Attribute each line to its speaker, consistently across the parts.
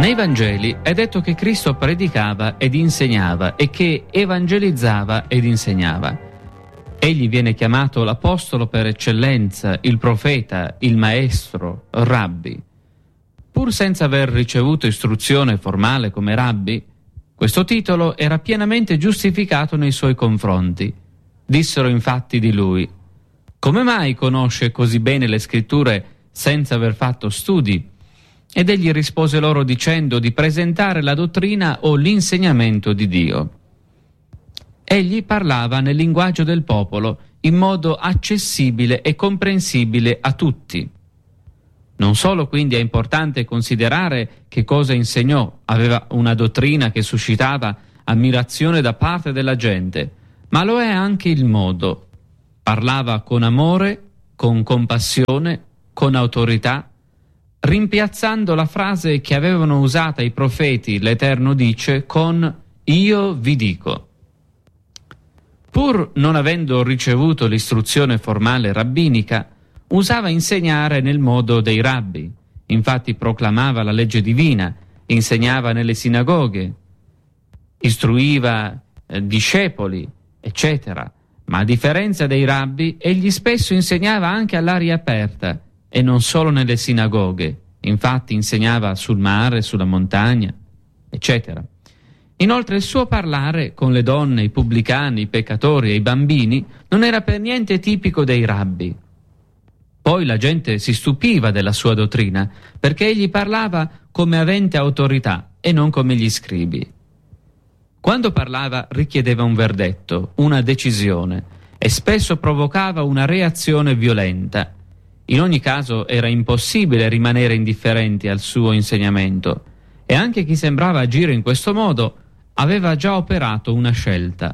Speaker 1: Nei Vangeli è detto che Cristo predicava ed insegnava e che evangelizzava ed insegnava. Egli viene chiamato l'apostolo per eccellenza, il profeta, il maestro, rabbi. Pur senza aver ricevuto istruzione formale come rabbi, questo titolo era pienamente giustificato nei suoi confronti. Dissero infatti di lui: come mai conosce così bene le scritture senza aver fatto studi? Ed egli rispose loro dicendo di presentare la dottrina o l'insegnamento di Dio. Egli parlava nel linguaggio del popolo in modo accessibile e comprensibile a tutti. Non solo quindi è importante considerare che cosa insegnò, aveva una dottrina che suscitava ammirazione da parte della gente, ma lo è anche il modo. Parlava con amore, con compassione, con autorità, rimpiazzando la frase che avevano usata i profeti, l'Eterno dice, con «Io vi dico». Pur non avendo ricevuto l'istruzione formale rabbinica, usava insegnare nel modo dei rabbi. Infatti proclamava la legge divina, insegnava nelle sinagoghe, istruiva discepoli, eccetera. Ma a differenza dei rabbi, egli spesso insegnava anche all'aria aperta, e non solo nelle sinagoghe. Infatti insegnava sul mare, sulla montagna, eccetera. Inoltre il suo parlare con le donne, i pubblicani, i peccatori e i bambini non era per niente tipico dei rabbi. Poi la gente si stupiva della sua dottrina, perché egli parlava come avente autorità e non come gli scribi. Quando parlava richiedeva un verdetto, una decisione, e spesso provocava una reazione violenta. In ogni caso era impossibile rimanere indifferenti al suo insegnamento, e anche chi sembrava agire in questo modo aveva già operato una scelta.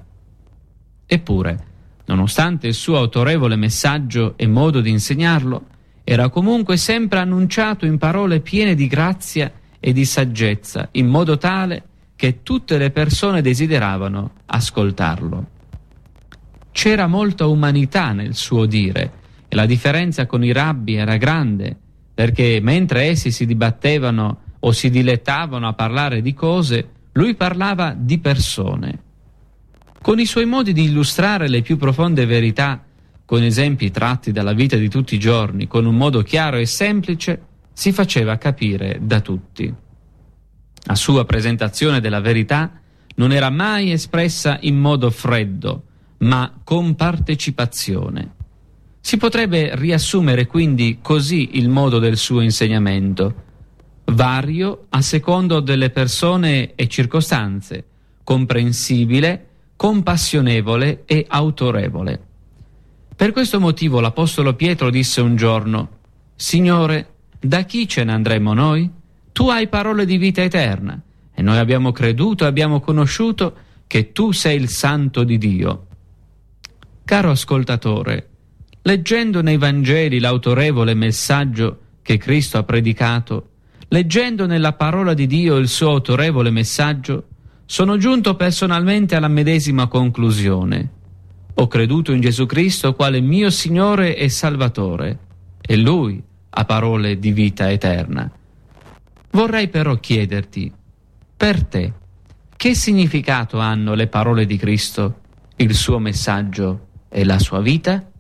Speaker 1: Eppure, nonostante il suo autorevole messaggio e modo di insegnarlo, era comunque sempre annunciato in parole piene di grazia e di saggezza, in modo tale che tutte le persone desideravano ascoltarlo. C'era molta umanità nel suo dire, e la differenza con i rabbi era grande, perché mentre essi si dibattevano o si dilettavano a parlare di cose, lui parlava di persone. Con i suoi modi di illustrare le più profonde verità, con esempi tratti dalla vita di tutti i giorni, con un modo chiaro e semplice, si faceva capire da tutti. La sua presentazione della verità non era mai espressa in modo freddo, ma con partecipazione. Si potrebbe riassumere quindi così il modo del suo insegnamento: vario a secondo delle persone e circostanze, comprensibile, compassionevole e autorevole. Per questo motivo l'Apostolo Pietro disse un giorno: Signore, da chi ce ne andremo noi? Tu hai parole di vita eterna, e noi abbiamo creduto e abbiamo conosciuto che tu sei il Santo di Dio. Caro ascoltatore, leggendo nei Vangeli l'autorevole messaggio che Cristo ha predicato, leggendo nella parola di Dio il suo autorevole messaggio, sono giunto personalmente alla medesima conclusione. Ho creduto in Gesù Cristo quale mio Signore e Salvatore, e Lui ha parole di vita eterna. Vorrei però chiederti, per te, che significato hanno le parole di Cristo, il suo messaggio e la sua vita?